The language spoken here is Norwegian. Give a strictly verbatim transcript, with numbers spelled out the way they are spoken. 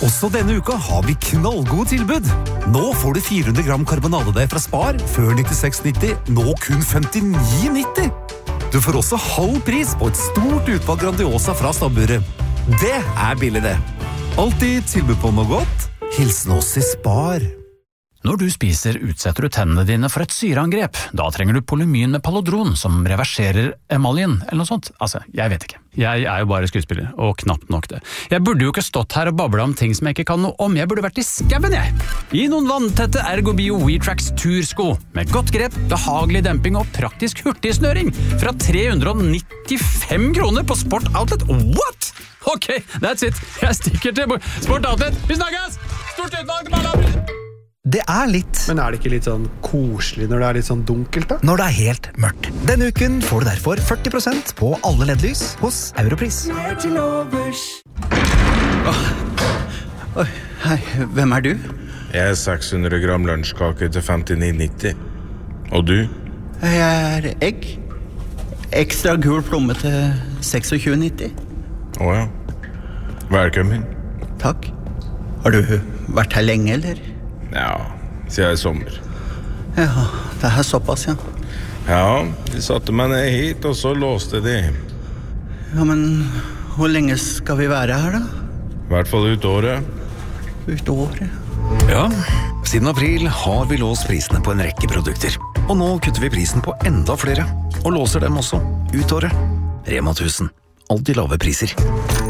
Også denne uka har vi knallgode tilbud. Nå får du fire hundre gram karbonadedeig fra Spar, før nittiseks nitti, nå kun femtini nitti. Du får også halv pris på et stort utvalg Grandiosa fra stabburet. Det er billig det. Alltid tilbud på noe godt. Hilsen oss i Spar. Når du spiser, utsetter du tennene dine for et syreangrep. Da trenger du Polymyn med Palodron, som reverserer emaljen, eller noe sånt. Altså, jeg vet ikke. Jeg er jo bare skuespiller, og knapt nok det. Jeg burde jo ikke stått her og babla om ting som jeg ikke kan noe om. Jeg burde vært i skauen, jeg. I noen vanntette Ergobio WeTrax tursko, med godt grep, behagelig demping og praktisk hurtigsnøring, fra tre hundre nittifem kroner på Sport Outlet. What? Ok, that's it. Jeg stikker til Sport Outlet. Vi snakkes! Stort utvalg til alle. Det er litt. Men er det ikke litt sånn koselig når det er litt sånn dunkelt da? Når det er helt mørkt. Denne uken får du derfor førti prosent på alle L E D-lys hos Europris. Oh. Oi, hei, hvem er du? Jeg er seks hundre gram lunsjkake til femtini nitti. Og du? Jeg er egg. Ekstra gul plomme til tjueseks nitti. Åja. Velkommen. Takk. Har du vært her lenge, eller? Ja, siden i sommer. Ja, det er såpass, ja. Ja, de satte meg ned hit, og så låste de. Ja, men hvor lenge skal vi være her, da? I hvert fall ut året. Ut året? Ja, siden april har vi låst prisene på en rekke produkter. Og nå kutter vi prisen på enda flere, og låser dem også ut året. Rema tusen. Alltid lave priser.